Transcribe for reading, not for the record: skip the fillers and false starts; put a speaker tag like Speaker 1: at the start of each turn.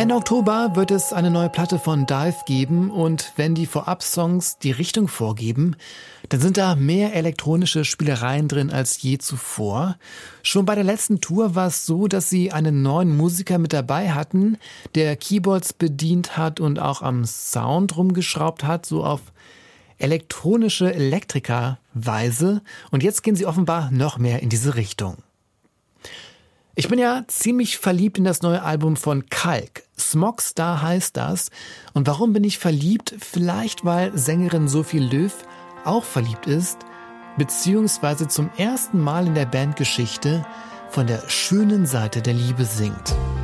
Speaker 1: Ende Oktober wird es eine neue Platte von Dive geben und wenn die Vorab-Songs die Richtung vorgeben, dann sind da mehr elektronische Spielereien drin als je zuvor. Schon bei der letzten Tour war es so, dass sie einen neuen Musiker mit dabei hatten, der Keyboards bedient hat und auch am Sound rumgeschraubt hat, so auf elektronische Elektriker-Weise. Und jetzt gehen sie offenbar noch mehr in diese Richtung. Ich bin ja ziemlich verliebt in das neue Album von Kalk. Smogstar heißt das. Und warum bin ich verliebt? Vielleicht, weil Sängerin Sophie Löw auch verliebt ist, beziehungsweise zum ersten Mal in der Bandgeschichte von der schönen Seite der Liebe singt.